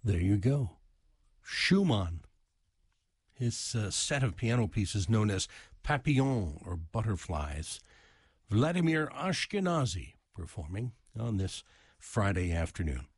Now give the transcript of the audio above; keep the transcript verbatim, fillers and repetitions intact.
There you go. Schumann. His uh, set of piano pieces known as Papillons or Butterflies. Vladimir Ashkenazy performing on this Friday afternoon.